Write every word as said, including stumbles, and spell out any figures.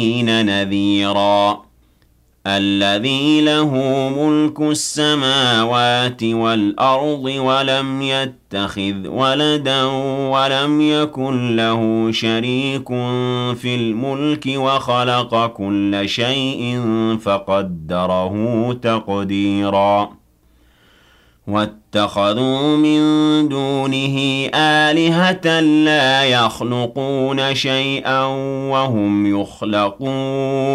نذيرا الذي له ملك السماوات والأرض ولم يتخذ ولدا ولم يكن له شريك في الملك وخلق كل شيء فقدره تقديرا واتخذوا من دونه آلهة لا يخلقون شيئا وهم يخلقون